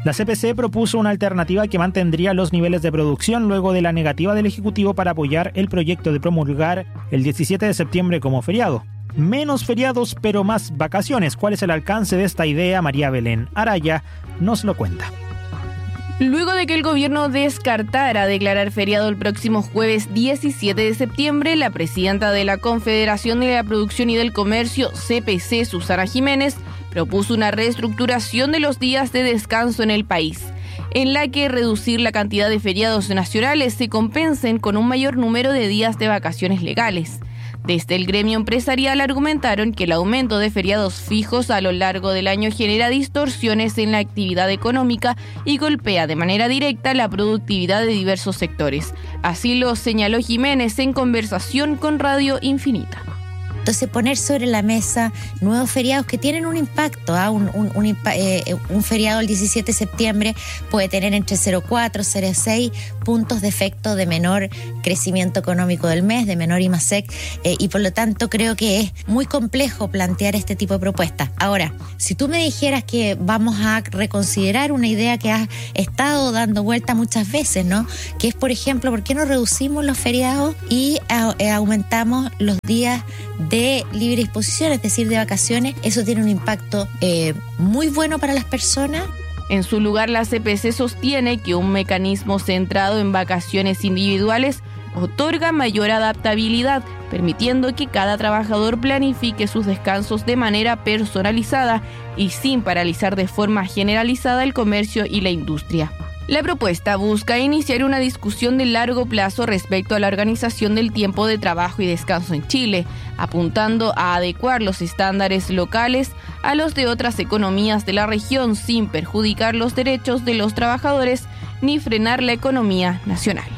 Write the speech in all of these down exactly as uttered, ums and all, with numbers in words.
La C P C propuso una alternativa que mantendría los niveles de producción luego de la negativa del Ejecutivo para apoyar el proyecto de promulgar el diecisiete de septiembre como feriado. Menos feriados, pero más vacaciones. ¿Cuál es el alcance de esta idea? María Belén Araya nos lo cuenta. Luego de que el gobierno descartara declarar feriado el próximo jueves diecisiete de septiembre, la presidenta de la Confederación de la Producción y del Comercio, C P C, Susana Jiménez, propuso una reestructuración de los días de descanso en el país, en la que reducir la cantidad de feriados nacionales se compensen con un mayor número de días de vacaciones legales. Desde el gremio empresarial argumentaron que el aumento de feriados fijos a lo largo del año genera distorsiones en la actividad económica y golpea de manera directa la productividad de diversos sectores. Así lo señaló Jiménez en conversación con Radio Infinita. Entonces, poner sobre la mesa nuevos feriados que tienen un impacto. ¿eh? Un, un, un, eh, un feriado el diecisiete de septiembre puede tener entre cero coma cuatro y cero coma seis puntos de efecto de menor crecimiento económico del mes, de menor I M A S E C, eh, y por lo tanto creo que es muy complejo plantear este tipo de propuestas. Ahora, si tú me dijeras que vamos a reconsiderar una idea que has estado dando vuelta muchas veces, ¿no? Que es, por ejemplo, ¿por qué no reducimos los feriados y a, eh, aumentamos los días de de libre disposición, es decir, de vacaciones? Eso tiene un impacto eh, muy bueno para las personas. En su lugar, la C P C sostiene que un mecanismo centrado en vacaciones individuales otorga mayor adaptabilidad, permitiendo que cada trabajador planifique sus descansos de manera personalizada y sin paralizar de forma generalizada el comercio y la industria. La propuesta busca iniciar una discusión de largo plazo respecto a la organización del tiempo de trabajo y descanso en Chile, apuntando a adecuar los estándares locales a los de otras economías de la región sin perjudicar los derechos de los trabajadores ni frenar la economía nacional.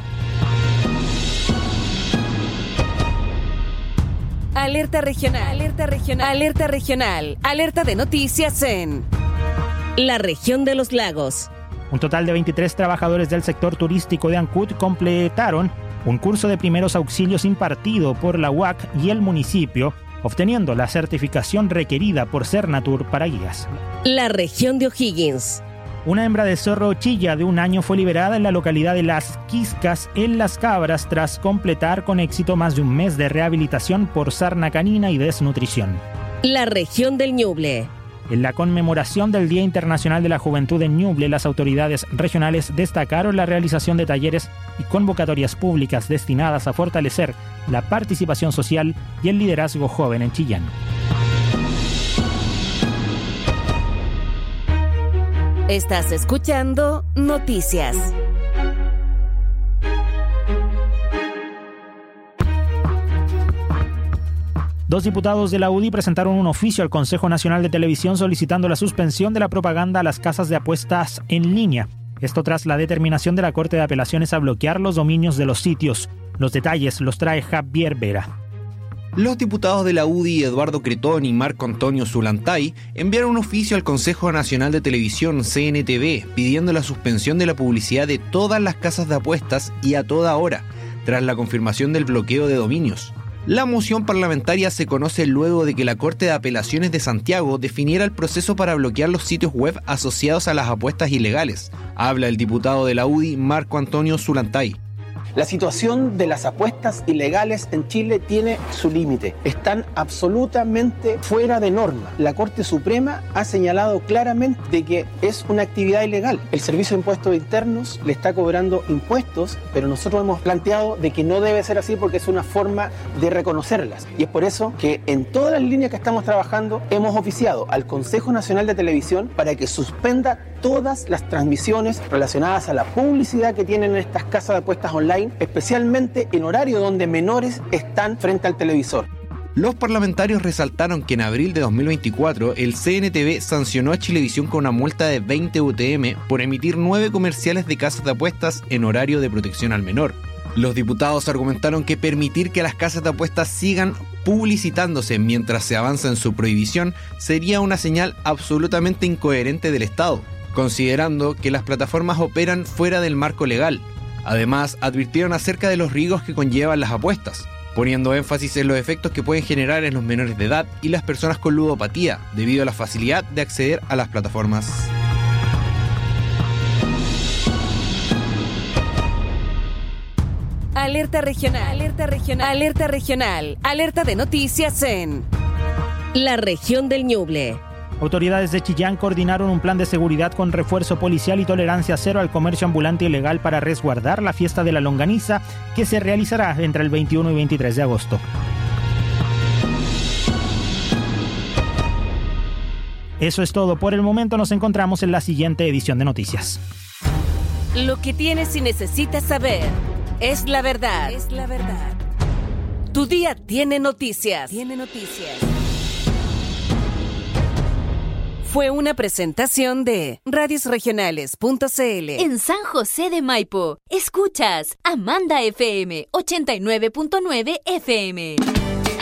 Alerta regional, alerta regional, alerta regional, alerta de noticias en la región de los lagos. Un total de veintitrés trabajadores del sector turístico de Ancud completaron un curso de primeros auxilios impartido por la U A C y el municipio, obteniendo la certificación requerida por Cernatur para guías. La región de O'Higgins. Una hembra de zorro chilla de un año fue liberada en la localidad de Las Quiscas, en Las Cabras, tras completar con éxito más de un mes de rehabilitación por sarna canina y desnutrición. La región del Ñuble. En la conmemoración del Día Internacional de la Juventud en Ñuble, las autoridades regionales destacaron la realización de talleres y convocatorias públicas destinadas a fortalecer la participación social y el liderazgo joven en Chillán. Estás escuchando Noticias. Dos diputados de la U D I presentaron un oficio al Consejo Nacional de Televisión solicitando la suspensión de la propaganda a las casas de apuestas en línea. Esto tras la determinación de la Corte de Apelaciones a bloquear los dominios de los sitios. Los detalles los trae Javier Vera. Los diputados de la U D I, Eduardo Cretón y Marco Antonio Zulantay, enviaron un oficio al Consejo Nacional de Televisión, C N T V, pidiendo la suspensión de la publicidad de todas las casas de apuestas y a toda hora, tras la confirmación del bloqueo de dominios. La moción parlamentaria se conoce luego de que la Corte de Apelaciones de Santiago definiera el proceso para bloquear los sitios web asociados a las apuestas ilegales. Habla el diputado de la U D I, Marco Antonio Zulantay. La situación de las apuestas ilegales en Chile tiene su límite. Están absolutamente fuera de norma. La Corte Suprema ha señalado claramente de que es una actividad ilegal. El Servicio de Impuestos Internos le está cobrando impuestos, pero nosotros hemos planteado de que no debe ser así porque es una forma de reconocerlas. Y es por eso que en todas las líneas que estamos trabajando hemos oficiado al Consejo Nacional de Televisión para que suspenda todas las transmisiones relacionadas a la publicidad que tienen estas casas de apuestas online, especialmente en horario donde menores están frente al televisor. Los parlamentarios resaltaron que en abril de dos mil veinticuatro el C N T V sancionó a Chilevisión con una multa de veinte U T M por emitir nueve comerciales de casas de apuestas en horario de protección al menor. Los diputados argumentaron que permitir que las casas de apuestas sigan publicitándose mientras se avanza en su prohibición sería una señal absolutamente incoherente del Estado, considerando que las plataformas operan fuera del marco legal. Además, advirtieron acerca de los riesgos que conllevan las apuestas, poniendo énfasis en los efectos que pueden generar en los menores de edad y las personas con ludopatía, debido a la facilidad de acceder a las plataformas. Alerta regional, alerta regional, alerta regional, alerta de noticias en la región del Ñuble. Autoridades de Chillán coordinaron un plan de seguridad con refuerzo policial y tolerancia cero al comercio ambulante ilegal para resguardar la fiesta de la longaniza que se realizará entre el veintiuno y veintitrés de agosto. Eso es todo por el momento, nos encontramos en la siguiente edición de Noticias. Lo que tienes y necesitas saber es la verdad. Es la verdad. Tu día tiene noticias. Tiene noticias. Fue una presentación de radios regionales punto c l. En San José de Maipo, escuchas Amanda F M ochenta y nueve punto nueve F M.